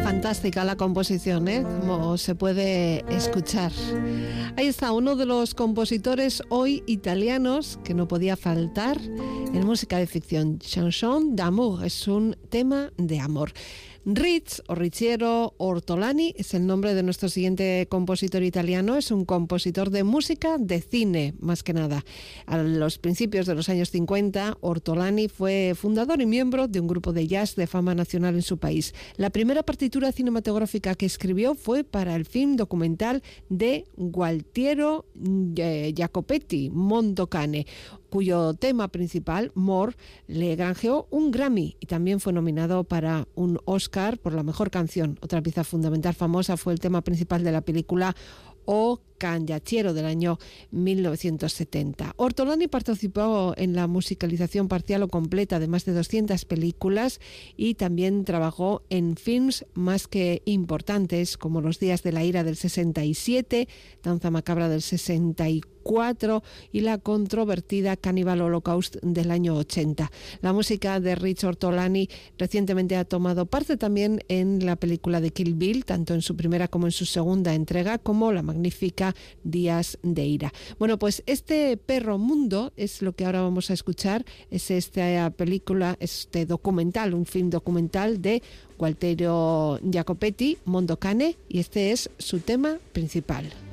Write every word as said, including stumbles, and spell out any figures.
Fantástica la composición, ¿eh? Como se puede escuchar. Ahí está, uno de los compositores hoy italianos que no podía faltar en música de ficción. Chanson d'amour, es un tema de amor. Rich o Ricciero Ortolani es el nombre de nuestro siguiente compositor italiano. Es un compositor de música de cine, más que nada. A los principios de los años cincuenta, Ortolani fue fundador y miembro de un grupo de jazz de fama nacional en su país. La primera partitura cinematográfica que escribió fue para el film documental de Gualtiero eh, Jacopetti, Mondocane, cuyo tema principal, More, le granjeó un Grammy y también fue nominado para un Oscar por la mejor canción. Otra pieza fundamental famosa fue el tema principal de la película O Canjacciero del año mil novecientos setenta. Ortolani participó en la musicalización parcial o completa de más de doscientas películas y también trabajó en films más que importantes como Los días de la ira del sesenta y siete, Danza macabra del sesenta y cuatro y la controvertida Cannibal Holocaust del año ochenta. La música de Rich Ortolani recientemente ha tomado parte también en la película de Kill Bill, tanto en su primera como en su segunda entrega, como la magnífica Días de ira. Bueno, pues este Perro Mundo es lo que ahora vamos a escuchar, es esta película, este documental, un film documental de Gualtiero Jacopetti, Mondocane, y este es su tema principal.